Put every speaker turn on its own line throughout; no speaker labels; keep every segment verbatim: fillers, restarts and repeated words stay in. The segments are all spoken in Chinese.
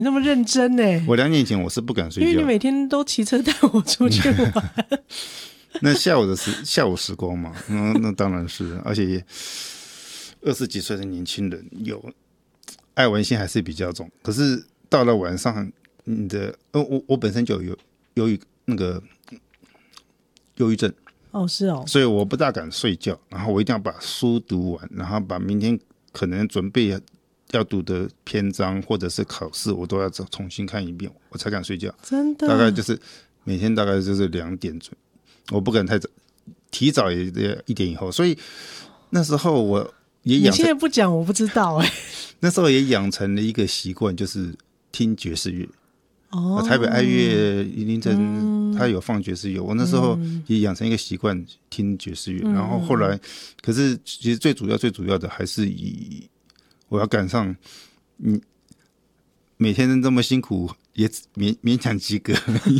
那么认真呢？
我两年前我是不敢睡觉，
因为你每天都骑车带我出去玩。
那下午的时下午时光嘛，那那当然是，而且二十几岁的年轻人有爱玩性还是比较重。可是到了晚上，你的呃我我本身就有忧郁那个忧郁症。
哦，是哦，
所以我不大敢睡觉，然后我一定要把书读完，然后把明天可能准备要读的篇章或者是考试，我都要重新看一遍，我才敢睡觉。
真的，
大概就是每天大概就是两点准，我不敢太早，提早也一点以后。所以那时候我也养成，
你现在不讲我不知道哎、欸。
那时候也养成了一个习惯，就是听爵士乐。
哦，
台北爱乐凌晨他有放爵士乐，我那时候也养成一个习惯听爵士乐，嗯、然后后来，可是其实最主要最主要的还是以我要赶上你每天这么辛苦，也勉勉强及格。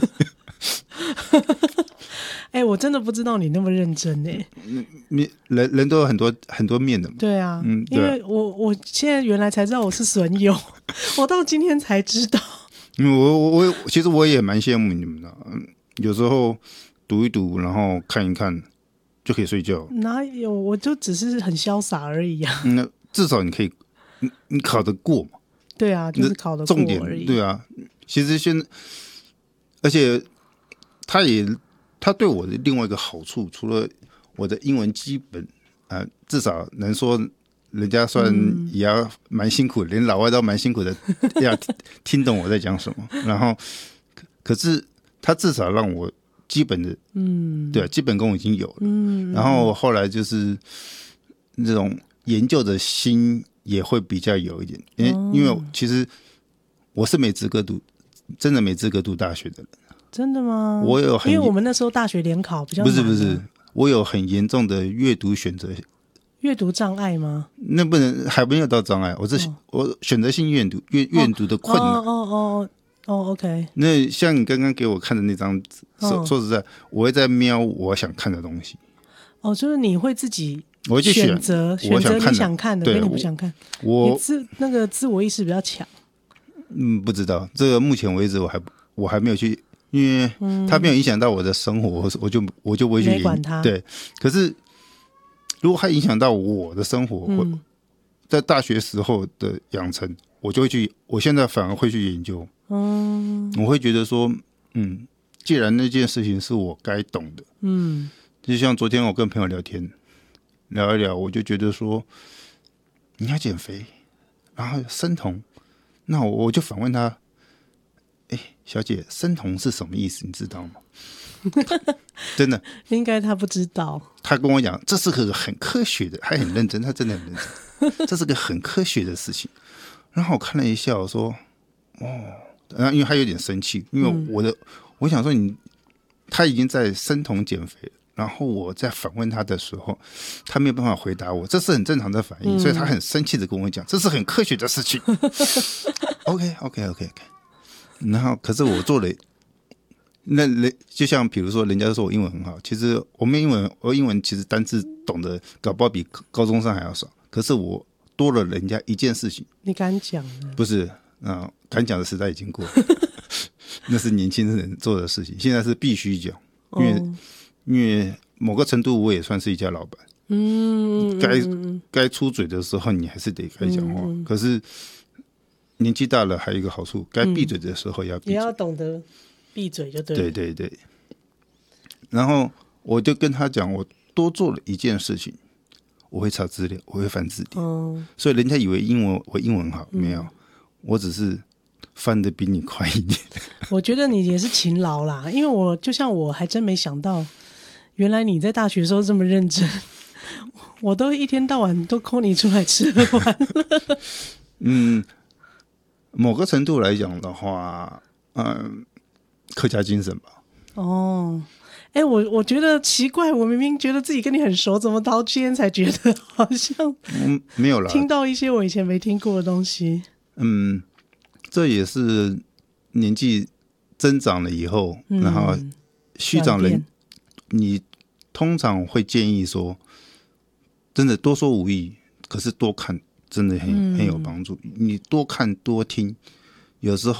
哎、欸，我真的不知道你那么认真哎、
欸。人人都有很多很多面的嘛。
对啊，
嗯，对啊，
因为我我现在原来才知道我是损友，我到今天才知道。
嗯，我我我其实我也蛮羡慕你们的，有时候读一读，然后看一看就可以睡觉。
哪有？我就只是很潇洒而已啊。
那、嗯、至少你可以，你你考得过嘛？
对啊，就是考得过而已。
重点对啊，其实现在，而且他也他对我的另外一个好处，除了我的英文基本啊、呃，至少能说。人家算也要蛮辛苦的，嗯、连老外都蛮辛苦的，要听懂我在讲什么。然后，可是他至少让我基本的，嗯，对、啊，基本功已经有了。嗯，然后后来就是这种研究的心也会比较有一点，因为、哦、因为其实我是没资格读，真的没资格读大学的人。
真的吗？
我有很，
因为我们那时候大学联考比较
不是不是，我有很严重的阅读选择。
阅读障碍吗？
那不能还没有到障碍，我是、哦、我选择性阅读阅阅读的困难。
哦哦哦哦 ，OK。
那像你刚刚给我看的那张，说、哦、说实在，我会在瞄我想看的东西。
哦，就是你会自己
我会去
选择选择你想看的，跟你不想看。
我
你自那个自我意识比较强。
嗯，不知道这个目前为止我还我还没有去，因为它没有影响到我的生活，我就我就不会去
没管它。
对，可是。如果它影响到我的生活，嗯、我在大学时候的养成，我就会去。我现在反而会去研究，嗯，我会觉得说，嗯，既然那件事情是我该懂的，嗯，就像昨天我跟朋友聊天，聊一聊，我就觉得说，你要减肥，然后生酮，那我我就反问他，哎，小姐，生酮是什么意思？你知道吗？真的，
应该他不知道。
他跟我讲，这是个很科学的，还很认真，他真的很认真，这是个很科学的事情。然后我看了一下，我说：“哦。”然后因为他有点生气，因为我的，嗯、我想说你，他已经在生酮减肥了，然后我在反问他的时候，他没有办法回答我，这是很正常的反应，嗯、所以他很生气的跟我讲，这是很科学的事情。OK OK OK OK， 然后可是我做了。那人就像比如说，人家说我英文很好，其实我们英文，我英文其实单字懂得搞不好比高中生还要少。可是我多了人家一件事情，
你敢讲？
不是啊、呃，敢讲的时代已经过了，那是年轻人做的事情。现在是必须讲，因为、哦、因为某个程度我也算是一家老板，嗯，该该出嘴的时候你还是得该讲话。嗯、可是年纪大了还有一个好处，该闭嘴的时候要闭嘴，
也要懂得。闭嘴就对了。
对对对，然后我就跟他讲，我多做了一件事情，我会查资料，我会翻字典。哦，所以人家以为英文我英文好，嗯、没有，我只是翻得比你快一点。
我觉得你也是勤劳啦，因为我就像我还真没想到，原来你在大学的时候这么认真，我都一天到晚都 call 你出来吃喝玩乐。
嗯，某个程度来讲的话，嗯。客家精神吧。
哦，哎、欸，我我觉得奇怪，我明明觉得自己跟你很熟，怎么到今天才觉得好像
嗯没有啦，
听到一些我以前没听过的东西。
嗯，这也是年纪增长了以后，嗯、然后虚长人，你通常会建议说，真的多说无益，可是多看真的很、嗯、很有帮助。你多看多听。 有时候